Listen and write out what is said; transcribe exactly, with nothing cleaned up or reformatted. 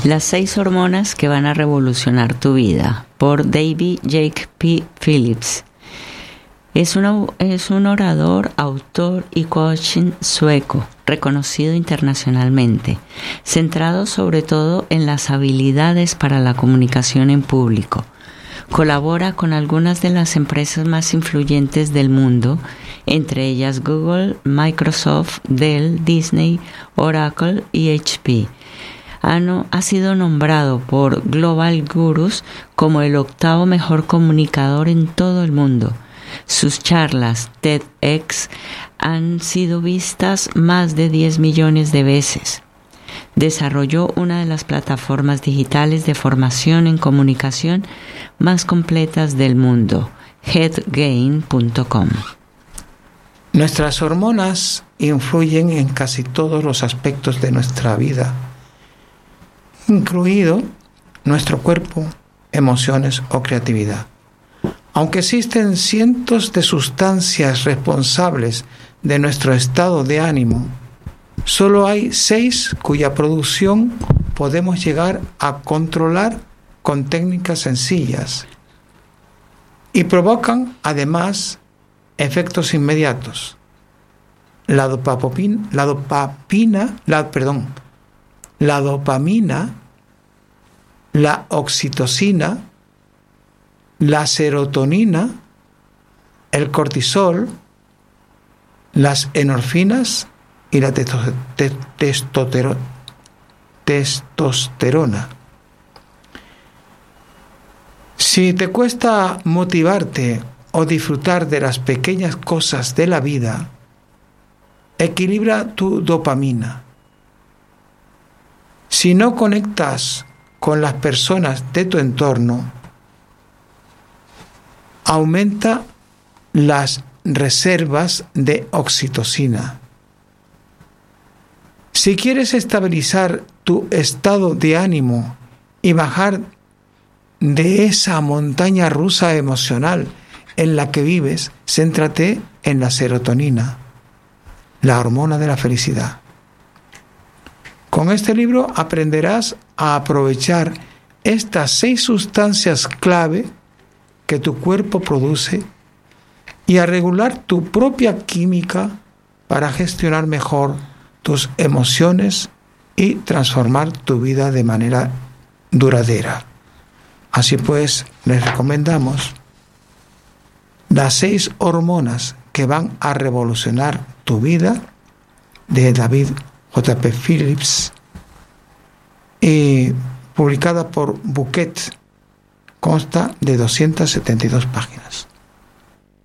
Las seis hormonas que van a revolucionar tu vida, por David Jake P. Phillips. Es, una, es un orador, autor y coaching sueco, reconocido internacionalmente, centrado sobre todo en las habilidades para la comunicación en público. Colabora con algunas de las empresas más influyentes del mundo, entre ellas Google, Microsoft, Dell, Disney, Oracle y H P. Ano ha sido nombrado por Global Gurus como el octavo mejor comunicador en todo el mundo. Sus charlas TEDx han sido vistas más de diez millones de veces. Desarrolló una de las plataformas digitales de formación en comunicación más completas del mundo, headgain punto com. Nuestras hormonas influyen en casi todos los aspectos de nuestra vida, incluido nuestro cuerpo, emociones o creatividad. Aunque existen cientos de sustancias responsables de nuestro estado de ánimo, solo hay seis cuya producción podemos llegar a controlar con técnicas sencillas y provocan además efectos inmediatos. La dopamina, la dopamina, la, perdón, la dopamina, la oxitocina, la serotonina, el cortisol, las endorfinas y la testo- te- testotero- testosterona. Si te cuesta motivarte o disfrutar de las pequeñas cosas de la vida, equilibra tu dopamina. Si no conectas con las personas de tu entorno, aumenta las reservas de oxitocina. Si quieres estabilizar tu estado de ánimo y bajar de esa montaña rusa emocional en la que vives, céntrate en la serotonina, la hormona de la felicidad. Con este libro aprenderás a aprovechar estas seis sustancias clave que tu cuerpo produce y a regular tu propia química para gestionar mejor tus emociones y transformar tu vida de manera duradera. Así pues, les recomendamos las seis hormonas que van a revolucionar tu vida, de David J P Phillips, y publicada por Bouquet. Consta de doscientas setenta y dos páginas.